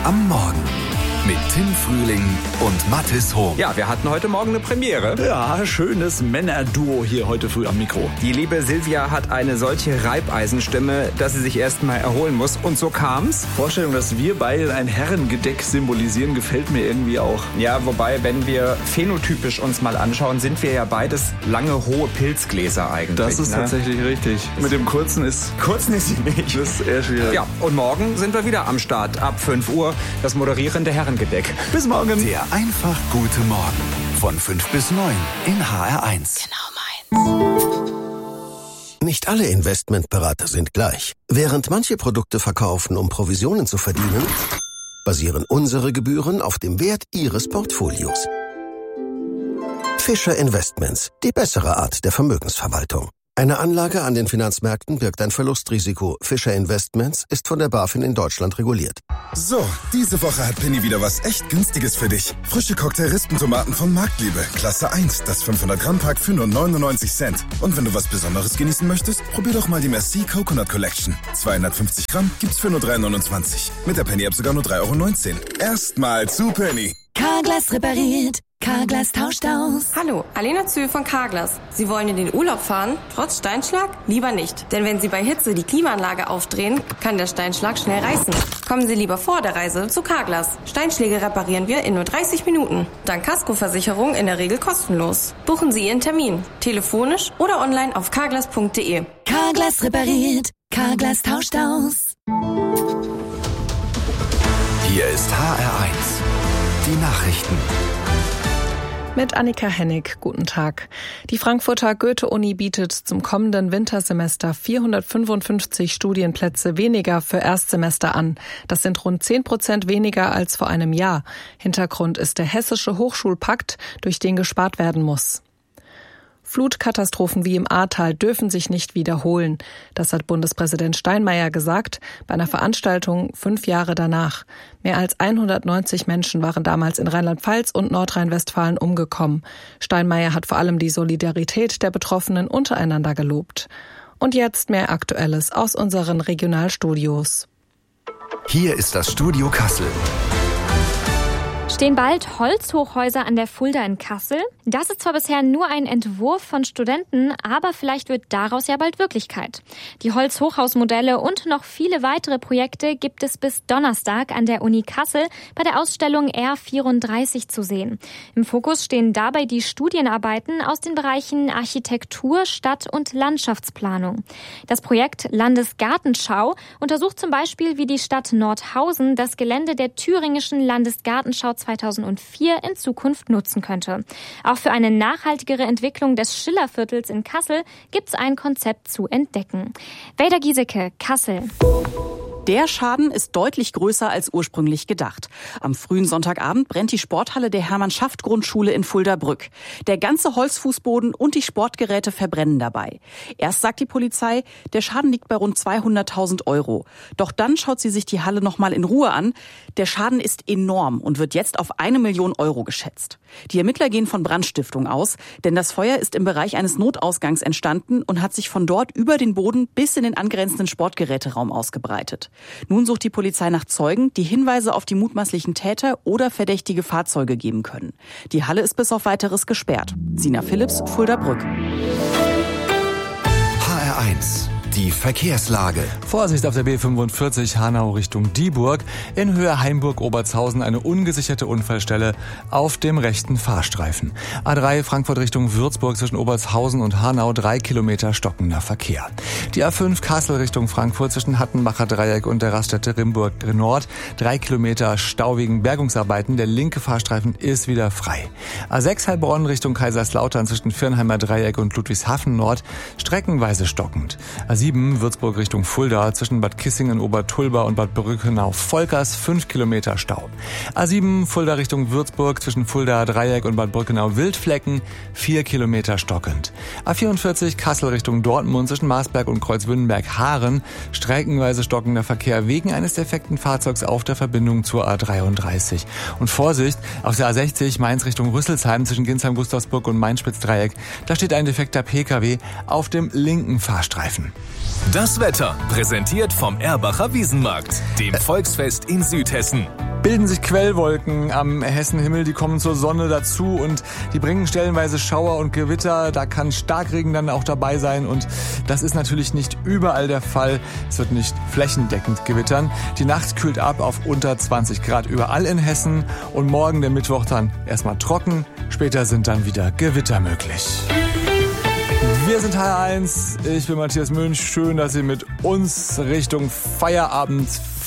am Morgen mit Tim Frühling und Mathis Hohm. Ja, wir hatten heute Morgen eine Premiere. Ja, schönes Männerduo hier heute früh am Mikro. Die liebe Silvia hat eine solche Reibeisenstimme, dass sie sich erst mal erholen muss. Und so kam's. Vorstellung, dass wir beide ein Herrengedeck symbolisieren, gefällt mir irgendwie auch. Ja, wobei, wenn wir phänotypisch uns mal anschauen, sind wir ja beides lange, hohe Pilzgläser eigentlich. Das ist tatsächlich richtig. Mit dem kurzen ist sie nicht. Das ist eher schwierig. Ja, und morgen sind wir wieder am Start. Ab 5 Uhr das moderierende Herrengedeck. Bis morgen. Der einfach gute Morgen von 5 bis 9 in HR1. Genau meins. Nicht alle Investmentberater sind gleich. Während manche Produkte verkaufen, um Provisionen zu verdienen, basieren unsere Gebühren auf dem Wert Ihres Portfolios. Fischer Investments, die bessere Art der Vermögensverwaltung. Eine Anlage an den Finanzmärkten birgt ein Verlustrisiko. Fischer Investments ist von der BaFin in Deutschland reguliert. So, diese Woche hat Penny wieder was echt Günstiges für dich. Frische Cocktail-Rispentomaten von Marktliebe. Klasse 1, das 500-Gramm-Pack für nur 99 Cent. Und wenn du was Besonderes genießen möchtest, probier doch mal die Merci Coconut Collection. 250 Gramm gibt's für nur 3,29. Mit der Penny-App sogar nur 3,19 €. Erstmal zu Penny. Carglass repariert. Carglass tauscht aus. Hallo, Alena Zühl von Carglass. Sie wollen in den Urlaub fahren? Trotz Steinschlag? Lieber nicht. Denn wenn Sie bei Hitze die Klimaanlage aufdrehen, kann der Steinschlag schnell reißen. Kommen Sie lieber vor der Reise zu Carglass. Steinschläge reparieren wir in nur 30 Minuten. Dank Kaskoversicherung in der Regel kostenlos. Buchen Sie Ihren Termin. Telefonisch oder online auf carglass.de. Carglass repariert. Carglass tauscht aus. Hier ist HR1. Die Nachrichten. Mit Annika Hennig, guten Tag. Die Frankfurter Goethe-Uni bietet zum kommenden Wintersemester 455 Studienplätze weniger für Erstsemester an. Das sind rund 10% weniger als vor einem Jahr. Hintergrund ist der Hessische Hochschulpakt, durch den gespart werden muss. Flutkatastrophen wie im Ahrtal dürfen sich nicht wiederholen. Das hat Bundespräsident Steinmeier gesagt bei einer Veranstaltung 5 Jahre danach. Mehr als 190 Menschen waren damals in Rheinland-Pfalz und Nordrhein-Westfalen umgekommen. Steinmeier hat vor allem die Solidarität der Betroffenen untereinander gelobt. Und jetzt mehr Aktuelles aus unseren Regionalstudios. Hier ist das Studio Kassel. Stehen bald Holzhochhäuser an der Fulda in Kassel? Das ist zwar bisher nur ein Entwurf von Studenten, aber vielleicht wird daraus ja bald Wirklichkeit. Die Holzhochhausmodelle und noch viele weitere Projekte gibt es bis Donnerstag an der Uni Kassel bei der Ausstellung R34 zu sehen. Im Fokus stehen dabei die Studienarbeiten aus den Bereichen Architektur, Stadt- und Landschaftsplanung. Das Projekt Landesgartenschau untersucht zum Beispiel, wie die Stadt Nordhausen das Gelände der thüringischen Landesgartenschau 2004 in Zukunft nutzen könnte. Auch für eine nachhaltigere Entwicklung des Schillerviertels in Kassel gibt es ein Konzept zu entdecken. Wejda Giesecke, Kassel. Der Schaden ist deutlich größer als ursprünglich gedacht. Am frühen Sonntagabend brennt die Sporthalle der Hermann-Schaft-Grundschule in Fulda-Brück. Der ganze Holzfußboden und die Sportgeräte verbrennen dabei. Erst sagt die Polizei, der Schaden liegt bei rund 200.000 €. Doch dann schaut sie sich die Halle noch mal in Ruhe an. Der Schaden ist enorm und wird jetzt auf 1 Million € geschätzt. Die Ermittler gehen von Brandstiftung aus, denn das Feuer ist im Bereich eines Notausgangs entstanden und hat sich von dort über den Boden bis in den angrenzenden Sportgeräteraum ausgebreitet. Nun sucht die Polizei nach Zeugen, die Hinweise auf die mutmaßlichen Täter oder verdächtige Fahrzeuge geben können. Die Halle ist bis auf Weiteres gesperrt. Sina Philipps, Fulda-Brück. HR1. Die Verkehrslage. Vorsicht auf der B45 Hanau Richtung Dieburg. In Höhe Hainburg-Obertshausen eine ungesicherte Unfallstelle auf dem rechten Fahrstreifen. A3 Frankfurt Richtung Würzburg zwischen Obertshausen und Hanau 3 Kilometer stockender Verkehr. Die A5 Kassel Richtung Frankfurt zwischen Hattenbacher Dreieck und der Raststätte Rimburg Nord 3 Kilometer Stau wegen Bergungsarbeiten. Der linke Fahrstreifen ist wieder frei. A6 Heilbronn Richtung Kaiserslautern zwischen Firnheimer Dreieck und Ludwigshafen Nord streckenweise stockend. A7 Würzburg Richtung Fulda zwischen Bad Kissingen, Obertulba und Bad Brückenau-Volkers 5 Kilometer Stau. A7 Fulda Richtung Würzburg zwischen Fulda Dreieck und Bad Brückenau-Wildflecken 4 Kilometer stockend. A44 Kassel Richtung Dortmund zwischen Marsberg und Kreuzwünnenberg-Haaren streckenweise stockender Verkehr wegen eines defekten Fahrzeugs auf der Verbindung zur A33. Und Vorsicht, auf der A60 Mainz Richtung Rüsselsheim zwischen Ginsheim-Gustavsburg und Main-Spitz-Dreieck, da steht ein defekter Pkw auf dem linken Fahrstreifen. Das Wetter, präsentiert vom Erbacher Wiesenmarkt, dem Volksfest in Südhessen. bilden sich Quellwolken am Hessenhimmel, die kommen zur Sonne dazu und die bringen stellenweise Schauer und Gewitter. Da kann Starkregen dann auch dabei sein und das ist natürlich nicht überall der Fall. Es wird nicht flächendeckend gewittern. Die Nacht kühlt ab auf unter 20 Grad überall in Hessen und morgen, der Mittwoch, dann erstmal trocken. Später sind dann wieder Gewitter möglich. Wir sind HR1. Ich bin Matthias Münch. Schön, dass Sie mit uns Richtung Feierabend